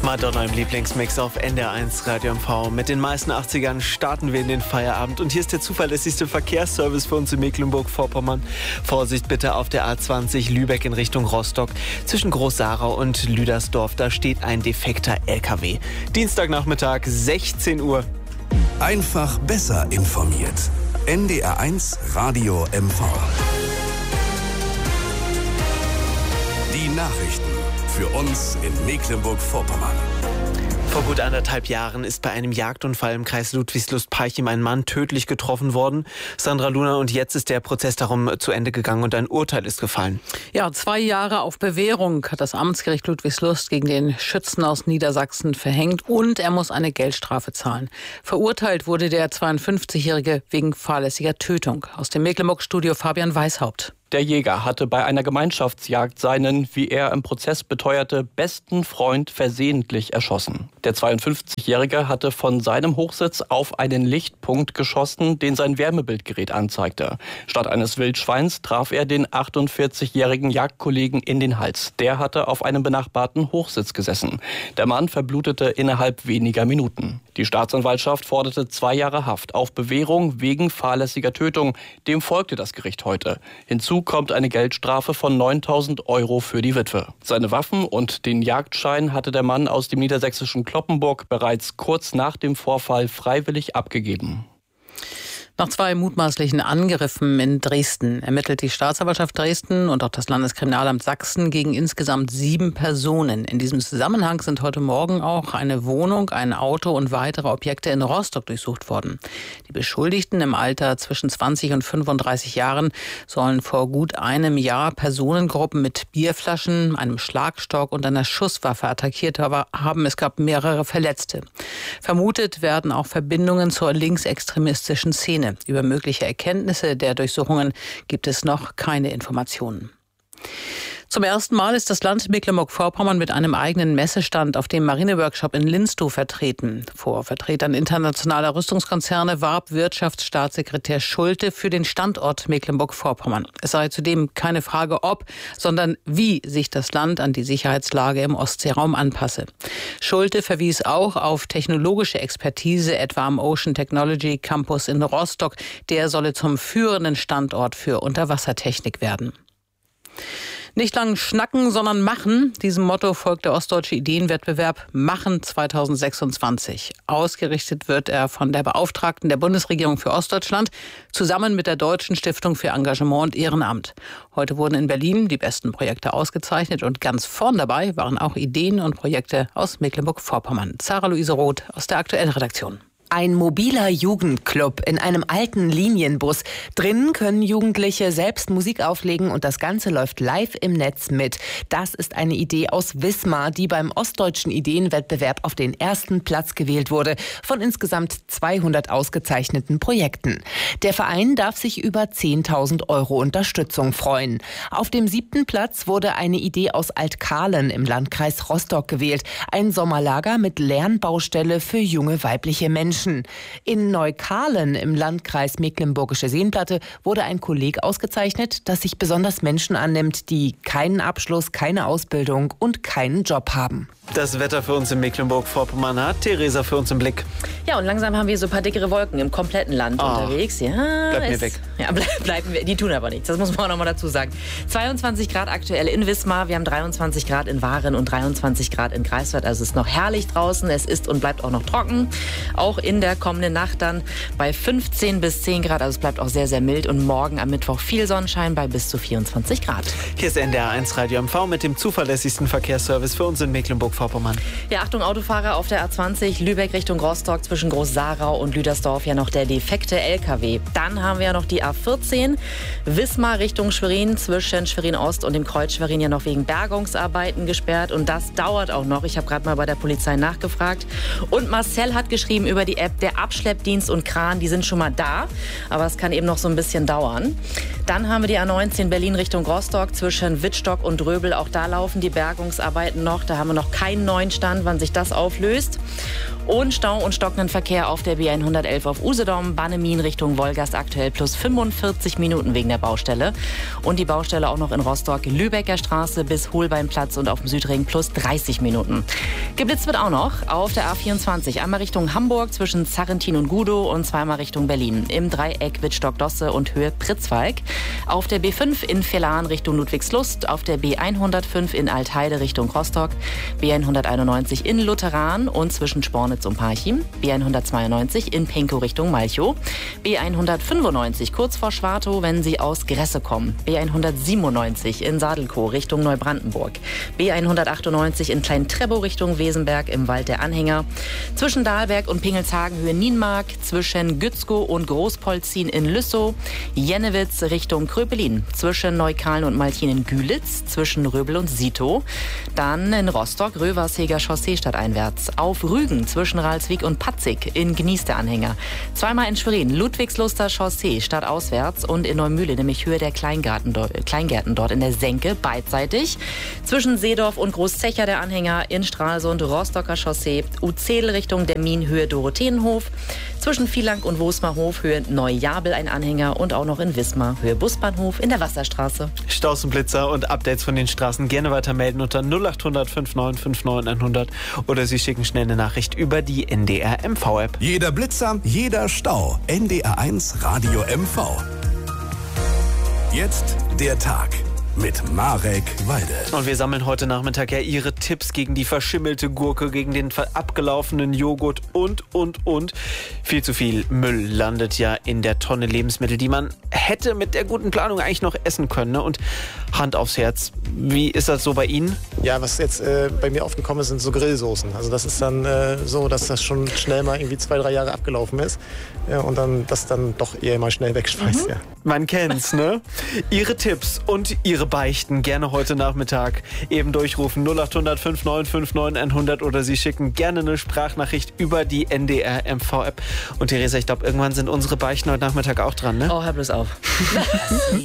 Madonna im Lieblingsmix auf NDR1 Radio MV. Mit den meisten 80ern starten wir in den Feierabend. Und hier ist der zuverlässigste Verkehrsservice für uns in Mecklenburg-Vorpommern. Vorsicht bitte auf der A20 Lübeck in Richtung Rostock. Zwischen Groß-Sarau und Lüdersdorf, da steht ein defekter LKW. Dienstagnachmittag, 16 Uhr. Einfach besser informiert. NDR1 Radio MV. Die Nachrichten für uns in Mecklenburg-Vorpommern. Vor gut 1,5 Jahren ist bei einem Jagdunfall im Kreis Ludwigslust-Parchim ein Mann tödlich getroffen worden. Sandra Luna, und jetzt ist der Prozess darum zu Ende gegangen und ein Urteil ist gefallen. Ja, 2 Jahre auf Bewährung hat das Amtsgericht Ludwigslust gegen den Schützen aus Niedersachsen verhängt und er muss eine Geldstrafe zahlen. Verurteilt wurde der 52-Jährige wegen fahrlässiger Tötung. Aus dem Mecklenburg-Studio Fabian Weishaupt. Der Jäger hatte bei einer Gemeinschaftsjagd seinen, wie er im Prozess beteuerte, besten Freund versehentlich erschossen. Der 52-Jährige hatte von seinem Hochsitz auf einen Lichtpunkt geschossen, den sein Wärmebildgerät anzeigte. Statt eines Wildschweins traf er den 48-jährigen Jagdkollegen in den Hals. Der hatte auf einem benachbarten Hochsitz gesessen. Der Mann verblutete innerhalb weniger Minuten. Die Staatsanwaltschaft forderte 2 Jahre Haft auf Bewährung wegen fahrlässiger Tötung. Dem folgte das Gericht heute. Hinzu kommt eine Geldstrafe von 9.000 € für die Witwe. Seine Waffen und den Jagdschein hatte der Mann aus dem niedersächsischen Cloppenburg bereits kurz nach dem Vorfall freiwillig abgegeben. Nach 2 mutmaßlichen Angriffen in Dresden ermittelt die Staatsanwaltschaft Dresden und auch das Landeskriminalamt Sachsen gegen insgesamt 7 Personen. In diesem Zusammenhang sind heute Morgen auch eine Wohnung, ein Auto und weitere Objekte in Rostock durchsucht worden. Die Beschuldigten im Alter zwischen 20 und 35 Jahren sollen vor gut einem Jahr Personengruppen mit Bierflaschen, einem Schlagstock und einer Schusswaffe attackiert haben. Es gab mehrere Verletzte. Vermutet werden auch Verbindungen zur linksextremistischen Szene. Über mögliche Erkenntnisse der Durchsuchungen gibt es noch keine Informationen. Zum ersten Mal ist das Land Mecklenburg-Vorpommern mit einem eigenen Messestand auf dem Marineworkshop in Linstow vertreten. Vor Vertretern internationaler Rüstungskonzerne warb Wirtschaftsstaatssekretär Schulte für den Standort Mecklenburg-Vorpommern. Es sei zudem keine Frage, ob, sondern wie sich das Land an die Sicherheitslage im Ostseeraum anpasse. Schulte verwies auch auf technologische Expertise, etwa am Ocean Technology Campus in Rostock. Der solle zum führenden Standort für Unterwassertechnik werden. Nicht lang schnacken, sondern machen. Diesem Motto folgt der ostdeutsche Ideenwettbewerb Machen 2026. Ausgerichtet wird er von der Beauftragten der Bundesregierung für Ostdeutschland zusammen mit der Deutschen Stiftung für Engagement und Ehrenamt. Heute wurden in Berlin die besten Projekte ausgezeichnet und ganz vorn dabei waren auch Ideen und Projekte aus Mecklenburg-Vorpommern. Sarah-Luise Roth aus der aktuellen Redaktion. Ein mobiler Jugendclub in einem alten Linienbus. Drinnen können Jugendliche selbst Musik auflegen und das Ganze läuft live im Netz mit. Das ist eine Idee aus Wismar, die beim Ostdeutschen Ideenwettbewerb auf den 1. Platz gewählt wurde, von insgesamt 200 ausgezeichneten Projekten. Der Verein darf sich über 10.000 € Unterstützung freuen. Auf dem 7. Platz wurde eine Idee aus Altkahlen im Landkreis Rostock gewählt. Ein Sommerlager mit Lernbaustelle für junge weibliche Menschen. In Neukahlen im Landkreis Mecklenburgische Seenplatte wurde ein Kolleg ausgezeichnet, das sich besonders Menschen annimmt, die keinen Abschluss, keine Ausbildung und keinen Job haben. Das Wetter für uns in Mecklenburg-Vorpommern hat Theresa für uns im Blick. Ja, und langsam haben wir so ein paar dickere Wolken im kompletten Land unterwegs. Ja, Bleib mir weg. Ja, bleiben wir. Die tun aber nichts. Das muss man auch noch mal dazu sagen. 22 Grad aktuell in Wismar. Wir haben 23 Grad in Waren und 23 Grad in Greifswald. Also es ist noch herrlich draußen. Es ist und bleibt auch noch trocken. Auch in der kommenden Nacht dann bei 15 bis 10 Grad. Also es bleibt auch sehr, sehr mild. Und morgen am Mittwoch viel Sonnenschein bei bis zu 24 Grad. Hier ist NDR1 Radio MV mit dem zuverlässigsten Verkehrsservice für uns in Mecklenburg-Vorpommern. Ja, Achtung, Autofahrer auf der A20 Lübeck Richtung Rostock zwischen Groß-Sarau und Lüdersdorf ja noch der defekte LKW. Dann haben wir ja noch die A14 Wismar Richtung Schwerin zwischen Schwerin-Ost und dem Kreuz Schwerin ja noch wegen Bergungsarbeiten gesperrt und das dauert auch noch. Ich habe gerade mal bei der Polizei nachgefragt und Marcel hat geschrieben über die App, der Abschleppdienst und Kran, die sind schon mal da, aber es kann eben noch so ein bisschen dauern. Dann haben wir die A19 Berlin Richtung Rostock zwischen Wittstock und Röbel. Auch da laufen die Bergungsarbeiten noch. Da haben wir noch keinen neuen Stand, wann sich das auflöst. Und Stau und stockenden Verkehr auf der B111 auf Usedom, Bannemin Richtung Wolgast aktuell plus 45 Minuten wegen der Baustelle. Und die Baustelle auch noch in Rostock, Lübecker Straße bis Holbeinplatz und auf dem Südring plus 30 Minuten. Geblitzt wird auch noch auf der A24, einmal Richtung Hamburg zwischen Zarrentin und Gudow und zweimal Richtung Berlin. Im Dreieck Wittstock-Dosse und Höhe Pritzwalk. Auf der B5 in Villahn Richtung Ludwigslust, auf der B105 in Altheide Richtung Rostock, B191 in Lutheran und zwischen Spornitz und Parchim, B192 in Penkow Richtung Malchow, B195 kurz vor Schwartow, wenn Sie aus Gresse kommen, B197 in Sadelkow Richtung Neubrandenburg, B198 in Klein-Trebow Richtung Wesenberg im Wald der Anhänger, zwischen Dahlberg und Pingelshagen Höhe Nienmark, zwischen Gützkow und Großpolzin in Lüssow, Jennewitz Richtung Kröpelin, zwischen Neukalen und Malchin in Gülitz, zwischen Röbel und Sitow, dann in Rostock Röversheger Chaussee stadteinwärts, auf Rügen zwischen Ralswiek und Patzig in Gnies der Anhänger, zweimal in Schwerin Ludwigsluster Chaussee stadtauswärts und in Neumühle, nämlich Höhe der Kleingärten dort in der Senke beidseitig, zwischen Seedorf und Großzecher der Anhänger, in Stralsund Rostocker Chaussee, Uzedel Richtung Demmin Höhe Dorotheenhof, zwischen Vielank und Wosmerhof Höhe Neujabel ein Anhänger und auch noch in Wismar Höhe Busbahnhof in der Wasserstraße. Staus und Blitzer und Updates von den Straßen gerne weiter melden unter 0800 59 59 100 oder Sie schicken schnell eine Nachricht über die NDR MV-App. Jeder Blitzer, jeder Stau. NDR1 Radio MV. Jetzt der Tag mit Marek Walde. Und wir sammeln heute Nachmittag ja Ihre Tipps gegen die verschimmelte Gurke, gegen den abgelaufenen Joghurt und. Viel zu viel Müll landet ja in der Tonne Lebensmittel, die man hätte mit der guten Planung eigentlich noch essen können. Ne? Und Hand aufs Herz, wie ist das so bei Ihnen? Ja, was jetzt bei mir aufgekommen ist, sind so Grillsoßen. Also das ist dann so, dass das schon schnell mal irgendwie 2-3 Jahre abgelaufen ist und dann das dann doch eher mal schnell wegschmeißt. Ja. Man kennt's, ne? Ihre Tipps und Ihre Beichten gerne heute Nachmittag eben durchrufen 0800 59 59 100 oder Sie schicken gerne eine Sprachnachricht über die NDR MV-App. Und Theresa, ich glaube, irgendwann sind unsere Beichten heute Nachmittag auch dran, ne? Oh, hör bloß auf.